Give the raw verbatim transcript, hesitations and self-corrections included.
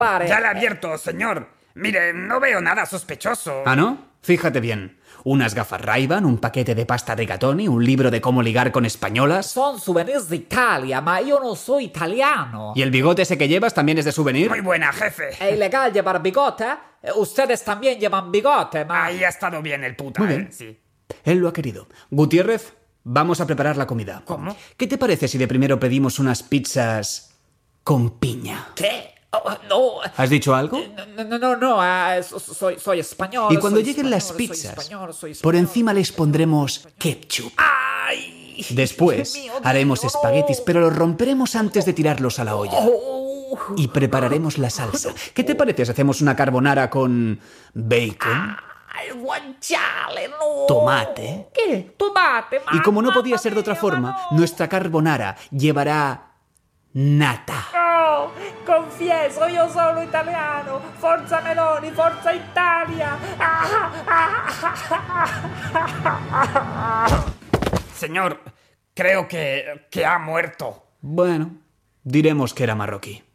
Pare. Ya la he abierto, señor. Mire, no veo nada sospechoso. ¿Ah, no? Fíjate bien. Unas gafas Ray-Ban, un paquete de pasta rigatoni, un libro de cómo ligar con españolas. Son souvenirs de Italia, ma yo no soy italiano. ¿Y el bigote ese que llevas también es de souvenir? Muy buena, jefe. ¿Es ilegal llevar bigote? Ustedes también llevan bigote, ma... Ahí ha estado bien el puta, Muy bien. ¿eh? Sí. Él lo ha querido. Gutiérrez, vamos a preparar la comida. ¿Cómo? ¿Qué te parece si de primero pedimos unas pizzas con piña? ¿Qué? Oh, no. ¿Has dicho algo? No, no, no, no, ah, so- soy, soy español. Y cuando soy lleguen español, las soy pizzas, español, soy por español. encima les pondremos ketchup. ¡Ay! Después Dios mío, haremos Dios, espaguetis, no. pero los romperemos antes de tirarlos a la olla. Oh. Y prepararemos la salsa. ¿Qué te parece si hacemos una carbonara con bacon, ¡Ay, guanciale, no! tomate? ¿Qué? Tomate, Y como no mamma podía ser de otra mia, forma, ma no. nuestra carbonara llevará nata. No, confieso, io sono italiano. Forza Meloni, forza Italia. Señor, creo que, que ha muerto. Bueno, diremos que era marroquí.